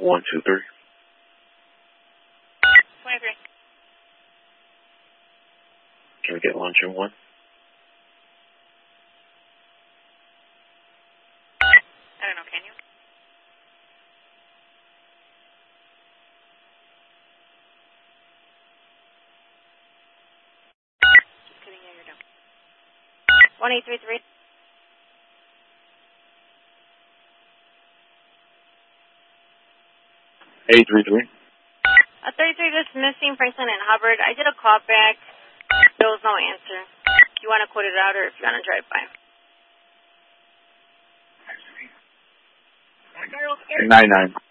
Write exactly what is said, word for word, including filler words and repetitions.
one two three. twenty-three. Can we get launch in one? I don't know, can you? Just kidding, yeah, you're done. one eight three three. eight three three. Uh, thirty-three just missing Franklin and Hubbard. I did a call back. There was no answer. If you want to quote it out or if you want to drive by. nine nine.